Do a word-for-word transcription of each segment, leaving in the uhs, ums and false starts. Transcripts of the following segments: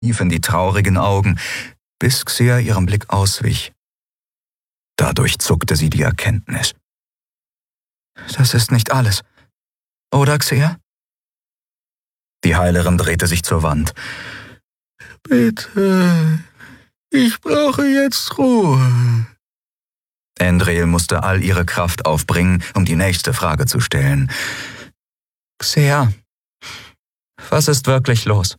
tief in die traurigen Augen, bis Xea ihrem Blick auswich. Dadurch zuckte sie die Erkenntnis. »Das ist nicht alles. Oder, Xea?« Die Heilerin drehte sich zur Wand. »Bitte, ich brauche jetzt Ruhe.« Andriel musste all ihre Kraft aufbringen, um die nächste Frage zu stellen. »Xea, was ist wirklich los?«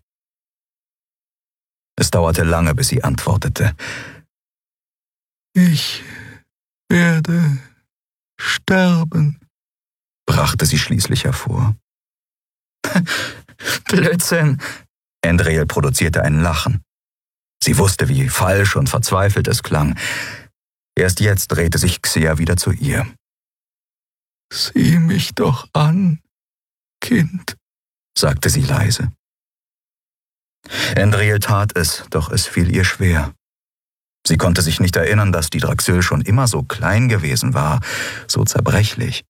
Es dauerte lange, bis sie antwortete. »Ich werde sterben«, brachte sie schließlich hervor. »Blödsinn«, Andriel produzierte ein Lachen. Sie wusste, wie falsch und verzweifelt es klang. Erst jetzt drehte sich Xea wieder zu ihr. »Sieh mich doch an, Kind«, sagte sie leise. Andriel tat es, doch es fiel ihr schwer. Sie konnte sich nicht erinnern, dass die Draxyl schon immer so klein gewesen war, so zerbrechlich.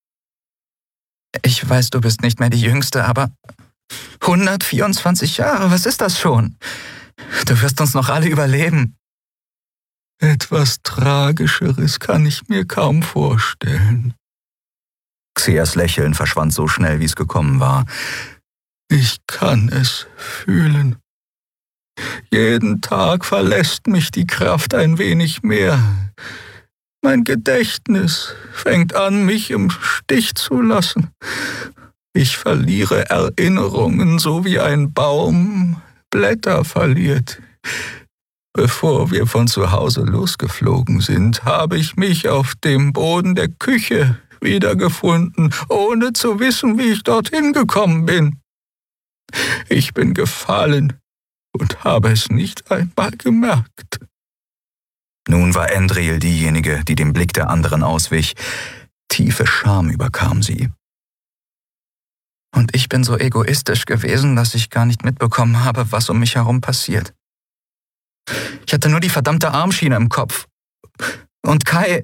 »Ich weiß, du bist nicht mehr die Jüngste, aber hundertvierundzwanzig Jahre, was ist das schon? Du wirst uns noch alle überleben.« »Etwas Tragischeres kann ich mir kaum vorstellen.« Xeas Lächeln verschwand so schnell, wie es gekommen war. »Ich kann es fühlen. Jeden Tag verlässt mich die Kraft ein wenig mehr. Mein Gedächtnis fängt an, mich im Stich zu lassen. Ich verliere Erinnerungen, so wie ein Baum Blätter verliert. Bevor wir von zu Hause losgeflogen sind, habe ich mich auf dem Boden der Küche wiedergefunden, ohne zu wissen, wie ich dorthin gekommen bin. Ich bin gefallen und habe es nicht einmal gemerkt.« Nun war Andriel diejenige, die dem Blick der anderen auswich. Tiefe Scham überkam sie. »Und ich bin so egoistisch gewesen, dass ich gar nicht mitbekommen habe, was um mich herum passiert. Ich hatte nur die verdammte Armschiene im Kopf. Und Kai,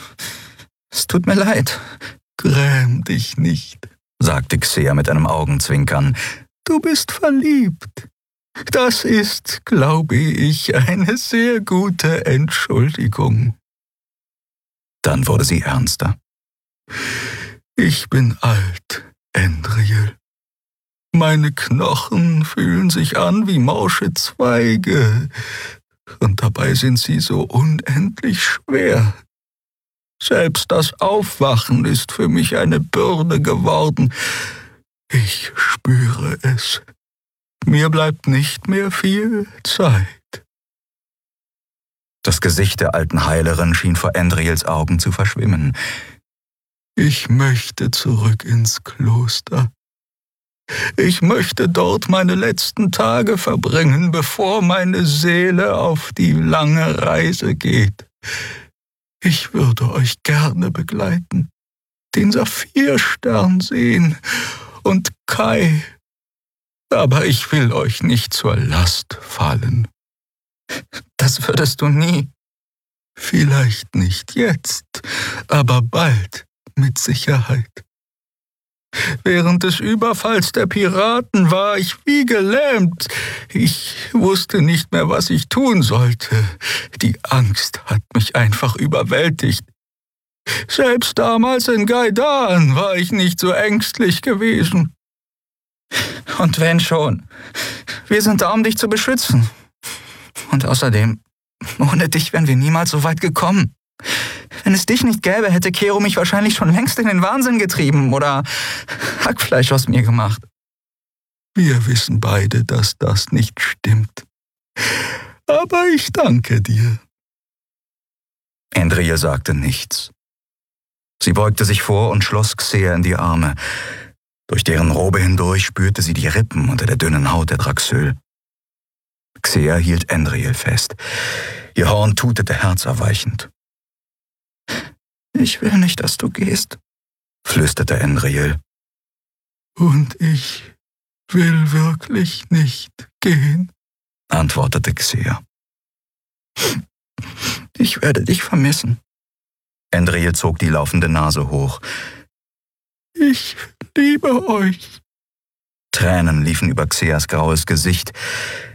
es tut mir leid.« »Gräm dich nicht«, sagte Xea mit einem Augenzwinkern. »Du bist verliebt. Das ist, glaube ich, eine sehr gute Entschuldigung.« Dann wurde sie ernster. »Ich bin alt, Andriel. Meine Knochen fühlen sich an wie morsche Zweige, und dabei sind sie so unendlich schwer. Selbst das Aufwachen ist für mich eine Bürde geworden. Ich spüre es. Mir bleibt nicht mehr viel Zeit.« Das Gesicht der alten Heilerin schien vor Andriels Augen zu verschwimmen. »Ich möchte zurück ins Kloster. Ich möchte dort meine letzten Tage verbringen, bevor meine Seele auf die lange Reise geht. Ich würde euch gerne begleiten, den Saphirstern sehen und Kai, aber ich will euch nicht zur Last fallen.« »Das würdest du nie.« »Vielleicht nicht jetzt, aber bald mit Sicherheit. Während des Überfalls der Piraten war ich wie gelähmt. Ich wusste nicht mehr, was ich tun sollte. Die Angst hat mich einfach überwältigt. Selbst damals in Gaidan war ich nicht so ängstlich gewesen.« »Und wenn schon, wir sind da, um dich zu beschützen. Und außerdem, ohne dich wären wir niemals so weit gekommen. Wenn es dich nicht gäbe, hätte Kero mich wahrscheinlich schon längst in den Wahnsinn getrieben oder Hackfleisch aus mir gemacht.« »Wir wissen beide, dass das nicht stimmt. Aber ich danke dir.« Andriel sagte nichts. Sie beugte sich vor und schloss Xea in die Arme. Durch deren Robe hindurch spürte sie die Rippen unter der dünnen Haut der Draxyl. Xea hielt Andriel fest. Ihr Horn tutete herzerweichend. »Ich will nicht, dass du gehst«, flüsterte Andriel. »Und ich will wirklich nicht gehen«, antwortete Xea. »Ich werde dich vermissen.« Andriel zog die laufende Nase hoch. »Ich liebe euch.« Tränen liefen über Xeas graues Gesicht.